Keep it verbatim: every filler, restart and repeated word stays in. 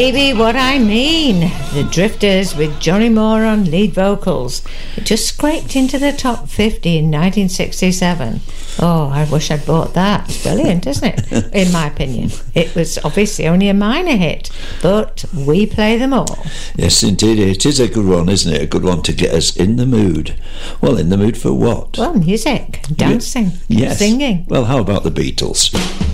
Maybe What I Mean, the Drifters with Johnny Moore on lead vocals. It just scraped into the top fifty in nineteen sixty-seven. Oh, I wish I'd bought that. It's brilliant, isn't it? In my opinion. It was obviously only a minor hit, but we play them all. Yes, indeed. It is a good one, isn't it? A good one to get us in the mood. Well, in the mood for what? Well, music, dancing, yes. singing. Well, how about the Beatles?